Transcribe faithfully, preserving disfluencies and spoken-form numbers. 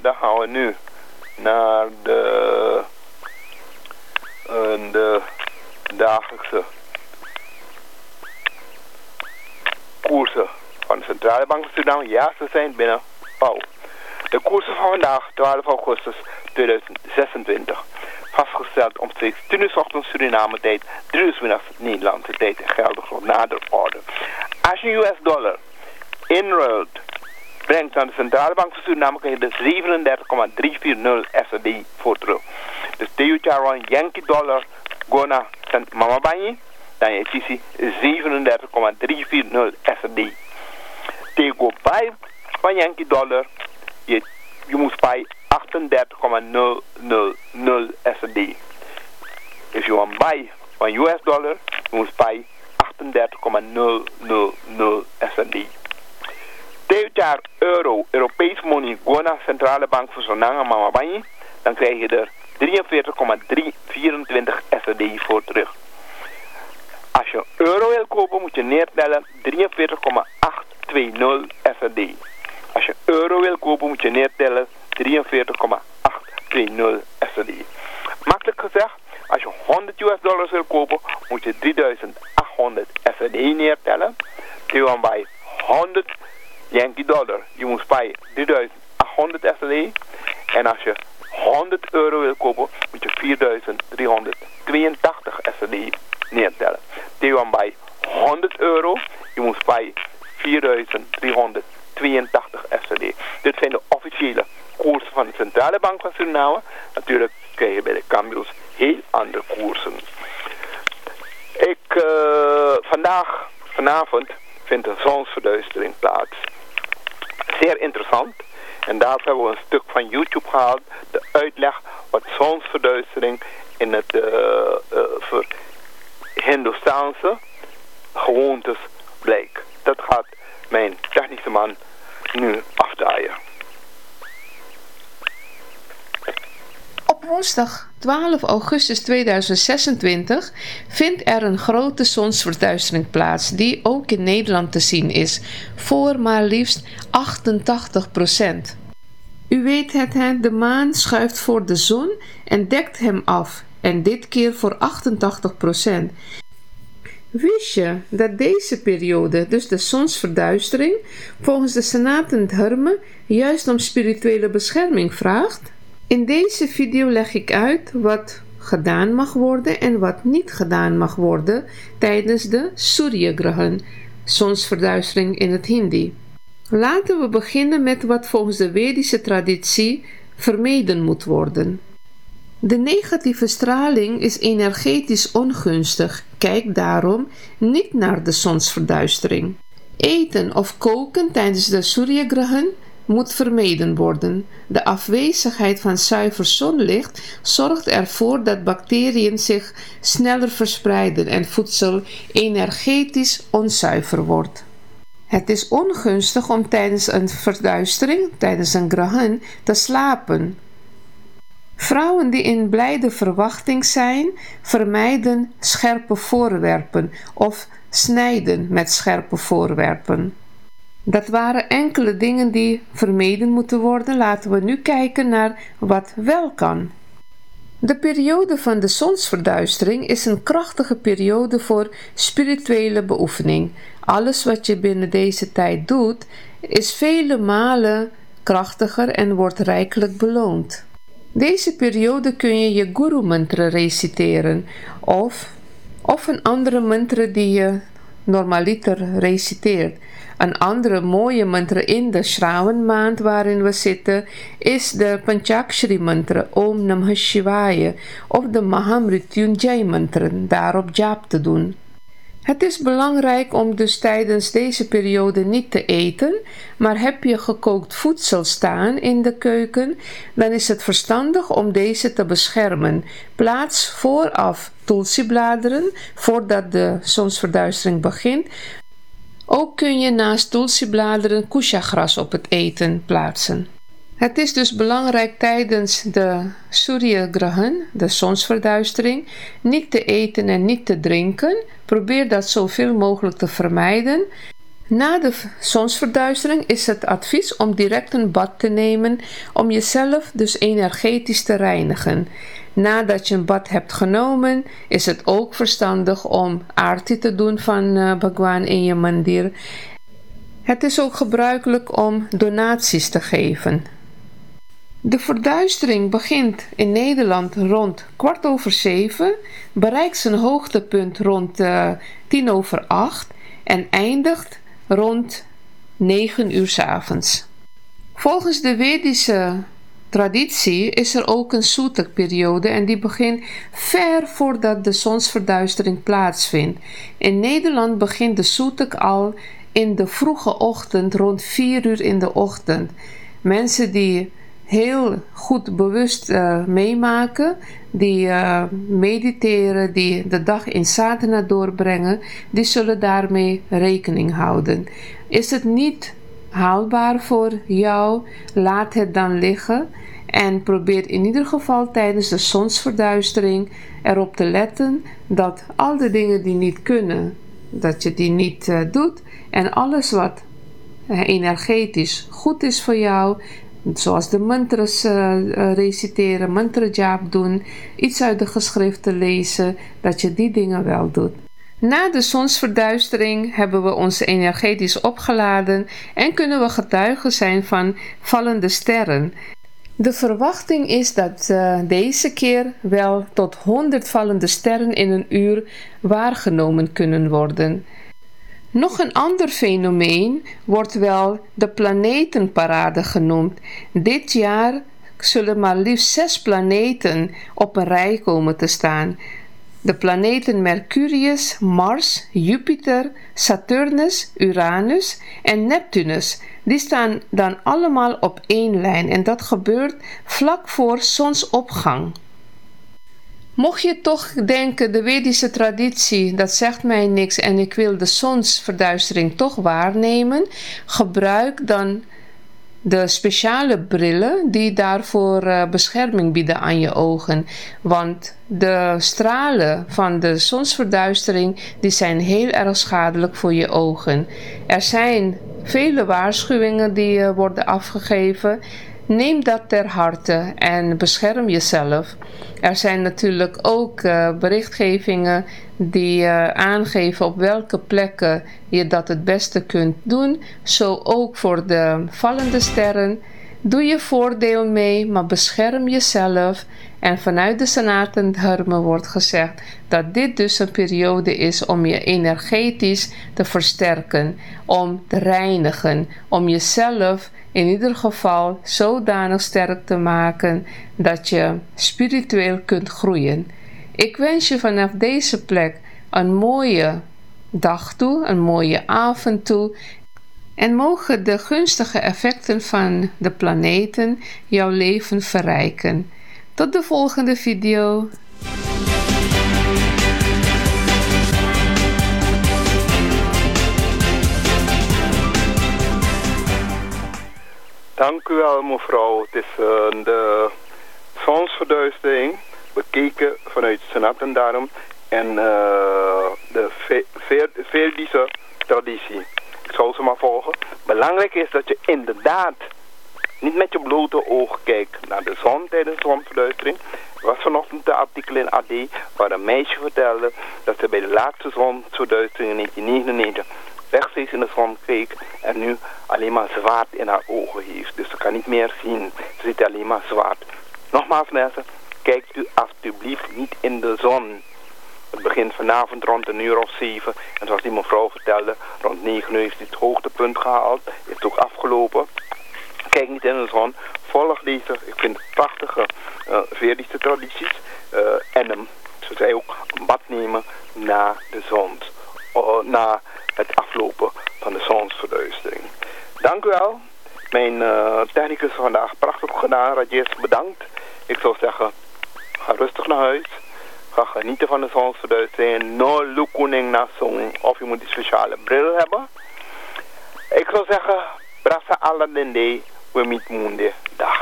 dan gaan we nu naar de, uh, de dagelijkse koersen van de Centrale Bank van Suriname. Ja, ze zijn binnen. Pauw. De koersen van vandaag, twaalf augustus tweeduizend zesentwintig. Vastgesteld omstreeks tien uur 's ochtends Suriname tijd, drie uur 's middags Nederlandse tijd en geldig voor nader orde. Als je U S dollar inruilt, brengt aan de Centrale Bank van Suriname krijg je de zevenendertig komma driehonderdveertig S R D voor terug. Dus Teutjaron Yankee dollar Gona Sant Mama Banyi, dan je ziet zevenendertig komma driehonderdveertig S R D. Tego bij van Yankee dollar, je, je moet bij achtendertig komma nul nul nul S R D. If you want buy van U S dollar, je moet bij achtendertig komma nul nul nul S R D. Dit jaar euro, Europees money, Gona Centrale Bank voor Zonanga Mama Banyi, dan krijg je er drieënveertig komma driehonderdvierentwintig S R D voor terug. Als je euro wil kopen, moet je neertellen drieënveertig komma achthonderdtwintig S R D. Als je euro wil kopen, moet je neertellen drieënveertig komma achthonderdtwintig S R D. Makkelijk gezegd, als je honderd U S dollars wil kopen, moet je drieduizend achthonderd S R D neertellen. Terwijl bij honderd Yankee dollar, je moet bij drieduizend achthonderd S R D. En als je honderd euro wil kopen, moet je vierduizend driehonderdtweeëntachtig S R D neertellen. Terwijl bij honderd euro, je moet bij vierduizend driehonderdtweeëntachtig S R D. Dit zijn de officiële koersen van de Centrale Bank van Suriname. Natuurlijk krijg je bij de cambios heel andere koersen. Ik, uh, vandaag, vanavond, vindt een zonsverduistering plaats. Zeer interessant. En daarvoor hebben we een stuk van YouTube gehaald. De uitleg wat zonsverduistering in het uh, uh, voor Hindoestaanse gewoontes blijkt. Dat gaat mijn technische man nu afdraaien. Op woensdag twaalf augustus tweeduizend zesentwintig vindt er een grote zonsverduistering plaats die ook in Nederland te zien is, voor maar liefst achtentachtig procent. U weet het, hè? De maan schuift voor de zon en dekt hem af, en dit keer voor achtentachtig procent. Wist je dat deze periode, dus de zonsverduistering, volgens de Sanatan Dharma juist om spirituele bescherming vraagt? In deze video leg ik uit wat gedaan mag worden en wat niet gedaan mag worden tijdens de Surya Grahan, zonsverduistering in het Hindi. Laten we beginnen met wat volgens de Vedische traditie vermeden moet worden. De negatieve straling is energetisch ongunstig. Kijk daarom niet naar de zonsverduistering. Eten of koken tijdens de Surya Grahan moet vermeden worden. De afwezigheid van zuiver zonlicht zorgt ervoor dat bacteriën zich sneller verspreiden en voedsel energetisch onzuiver wordt. Het is ongunstig om tijdens een verduistering, tijdens een grahan, te slapen. Vrouwen die in blijde verwachting zijn, vermijden scherpe voorwerpen of snijden met scherpe voorwerpen. Dat waren enkele dingen die vermeden moeten worden. Laten we nu kijken naar wat wel kan. De periode van de zonsverduistering is een krachtige periode voor spirituele beoefening. Alles wat je binnen deze tijd doet, is vele malen krachtiger en wordt rijkelijk beloond. Deze periode kun je je guru mantra reciteren of, of een andere mantra die je normaliter reciteert. Een andere mooie mantra in de Shravan maand waarin we zitten is de Panchakshari mantra Om Namah Shivaya of de Mahamrityunjay mantra, daarop jaap te doen. Het is belangrijk om dus tijdens deze periode niet te eten, maar heb je gekookt voedsel staan in de keuken, dan is het verstandig om deze te beschermen. Plaats vooraf tulsi-bladeren voordat de zonsverduistering begint. Ook kun je naast tulsi-bladeren kusha-gras op het eten plaatsen. Het is dus belangrijk tijdens de Surya Grahan, de zonsverduistering, niet te eten en niet te drinken. Probeer dat zoveel mogelijk te vermijden. Na de zonsverduistering is het advies om direct een bad te nemen om jezelf dus energetisch te reinigen. Nadat je een bad hebt genomen, is het ook verstandig om aarti te doen van uh, Bhagwan in je mandir. Het is ook gebruikelijk om donaties te geven. De verduistering begint in Nederland rond kwart over zeven, bereikt zijn hoogtepunt rond uh, tien over acht en eindigt rond negen uur 's avonds. Volgens de Vedische traditie is er ook een Sutak-periode en die begint ver voordat de zonsverduistering plaatsvindt. In Nederland begint de Sutak al in de vroege ochtend, rond vier uur in de ochtend. Mensen die heel goed bewust uh, meemaken, die uh, mediteren, die de dag in sadhana doorbrengen, die zullen daarmee rekening houden. Is het niet haalbaar voor jou, laat het dan liggen en probeer in ieder geval tijdens de zonsverduistering erop te letten dat al de dingen die niet kunnen, dat je die niet uh, doet en alles wat uh, energetisch goed is voor jou, zoals de mantras uh, uh, reciteren, mantra jap doen, iets uit de geschriften lezen, dat je die dingen wel doet. Na de zonsverduistering hebben we ons energetisch opgeladen en kunnen we getuigen zijn van vallende sterren. De verwachting is dat uh, deze keer wel tot honderd vallende sterren in een uur waargenomen kunnen worden. Nog een ander fenomeen wordt wel de planetenparade genoemd. Dit jaar zullen maar liefst zes planeten op een rij komen te staan. De planeten Mercurius, Mars, Jupiter, Saturnus, Uranus en Neptunus, die staan dan allemaal op één lijn en dat gebeurt vlak voor zonsopgang. Mocht je toch denken, de Vedische traditie, dat zegt mij niks en ik wil de zonsverduistering toch waarnemen, gebruik dan de speciale brillen die daarvoor uh, bescherming bieden aan je ogen. Want de stralen van de zonsverduistering die zijn heel erg schadelijk voor je ogen. Er zijn vele waarschuwingen die uh, worden afgegeven. Neem dat ter harte en bescherm jezelf. Er zijn natuurlijk ook uh, berichtgevingen die uh, aangeven op welke plekken je dat het beste kunt doen. Zo ook voor de vallende sterren. Doe je voordeel mee, maar bescherm jezelf. En vanuit de Sanatana Dharma wordt gezegd dat dit dus een periode is om je energetisch te versterken, om te reinigen, om jezelf in ieder geval zodanig sterk te maken dat je spiritueel kunt groeien. Ik wens je vanaf deze plek een mooie dag toe, een mooie avond toe. En mogen de gunstige effecten van de planeten jouw leven verrijken. Tot de volgende video. Dank u wel, mevrouw. Het is uh, de zonsverduistering bekeken vanuit Sanatana Dharma en uh, de Vedische traditie. Ik zal ze maar volgen. Belangrijk is dat je inderdaad niet met je blote oog kijkt naar de zon tijdens de zonsverduistering. Er was vanochtend een artikel in A D waar een meisje vertelde dat ze bij de laatste zonsverduistering in negentien negenennegentig rechtstreeks in de zon keek en nu alleen maar zwart in haar ogen heeft. Dus ze kan niet meer zien. Ze ziet alleen maar zwart. Nogmaals mensen, kijkt u alsjeblieft niet in de zon. Het begint vanavond rond een uur of zeven. En zoals die mevrouw vertelde, rond negen uur heeft hij het hoogtepunt gehaald. Is het ook afgelopen. Kijk niet in de zon. Volg deze, ik vind het prachtige uh, Vedische tradities. Uh, en um, ze zei ook een bad nemen na de zon. Uh, na het aflopen van de zonsverduistering. Dank u wel. Mijn uh, technicus vandaag prachtig gedaan. Rajesh, bedankt. Ik zou zeggen, ga rustig naar huis. Ga genieten van de zonsverduistering. No lukuning na zon. Of je moet die speciale bril hebben. Ik zou zeggen, brasa alla dende, we meet moende. Dag.